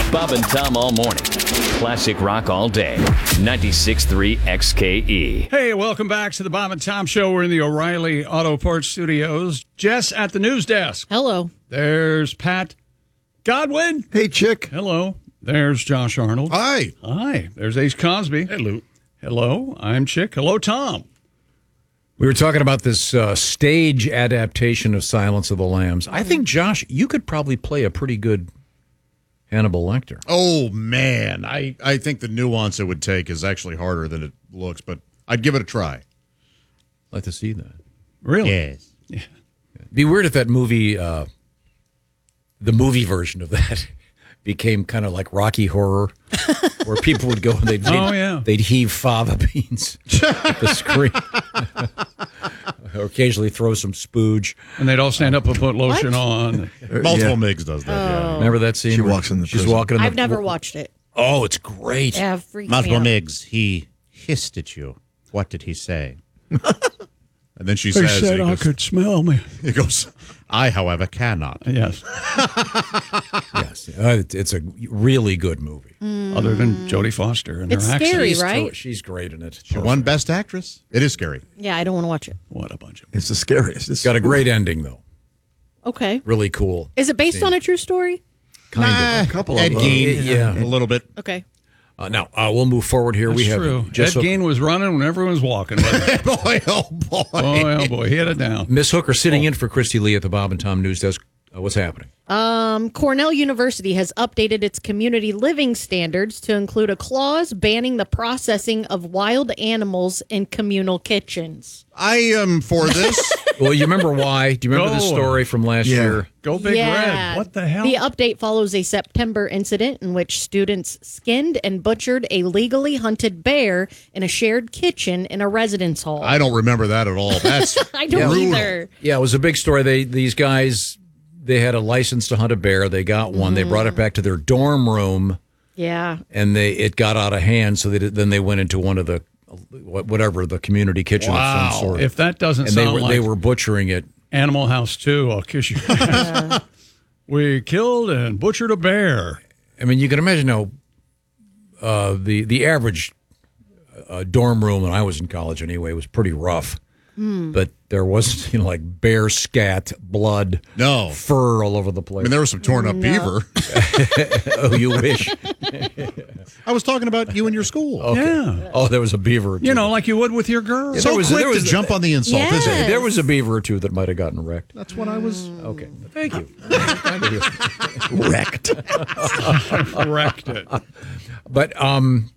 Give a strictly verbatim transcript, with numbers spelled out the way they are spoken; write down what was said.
Bob and Tom all morning. Classic rock all day. ninety-six point three X K E. Hey, welcome back to the Bob and Tom Show. We're in the O'Reilly Auto Parts Studios. Jess at the news desk. Hello. There's Pat Godwin. Hey, chick. Hello. There's Josh Arnold. Hi. Hi. There's Ace Cosby. Hello. Hello. I'm Chick. Hello, Tom. We were talking about this uh, stage adaptation of Silence of the Lambs. I think, Josh, you could probably play a pretty good Hannibal Lecter. Oh, man. I, I think the nuance it would take is actually harder than it looks, but I'd give it a try. I'd like to see that. Really? Yes. Yeah. It'd be weird if that movie, uh, the movie version of that, became kind of like Rocky Horror, where people would go and they'd, they'd, oh, yeah. they'd heave fava beans at the screen. Or occasionally throw some spooge. And they'd all stand up and put lotion What? on. Multiple Yeah. Migs does that, yeah. Remember that scene? She where walks in the She's prison. walking in the... I've never watched it. Oh, it's great. Yeah, it freaks Multiple me out. Migs, he hissed at you. What did he say? And then she They says, said he I goes, could smell me. he goes, I, however, cannot. Yes. Yes, uh, it- it's a really good movie. Other than Jodie Foster and It's her accent. scary, She's right? to- she's great in it. She won Best Actress. It is scary. Yeah, I don't want to watch it. What a bunch of... It's the scariest. It's got a great ending, though. Okay. Really cool. Is it based on a true story? Kind of. a couple Ed of them. Gein, Yeah. a little bit. Okay. Uh, now, uh, we'll move forward here. That's we have true. Jess Ed Hook- Gein was running when everyone was walking. But, boy, oh, boy. oh, oh, boy. He had it down. Miss Hooker sitting in for Christy Lee at the Bob and Tom News Desk. Uh, what's happening? Um, Cornell University has updated its community living standards to include a clause banning the processing of wild animals in communal kitchens. I am for this. Well, you remember why? Do you remember the Go. story from last Yeah. year? Go Big yeah. Red. What the hell? The update follows a September incident in which students skinned and butchered a legally hunted bear in a shared kitchen in a residence hall. I don't remember that at all. That's I don't brutal. either. Yeah, it was a big story. They These guys, they had a license to hunt a bear. They got one. They brought it back to their dorm room, Yeah. and they it got out of hand. So they did, then they went into one of the whatever the community kitchen of Wow. some sort. If that doesn't and they sound were like they were butchering it. Animal House two, I'll kiss you. We killed and butchered a bear. I mean, you can imagine how uh, the the average uh, dorm room when I was in college anyway was pretty rough. But there was, you know, like bear scat, blood, No. fur all over the I place. mean, there was some torn up beaver. Oh, you wish. I was talking about you and your school. Okay. Yeah. Oh, there was a beaver. Or two. You know, like you would with your girl. Yeah, So there was- quick there was- to jump on the insult, Yes. isn't it? There was a beaver or two that might have gotten wrecked. That's what I was. Okay, thank you. Wrecked. Wrecked it. But um,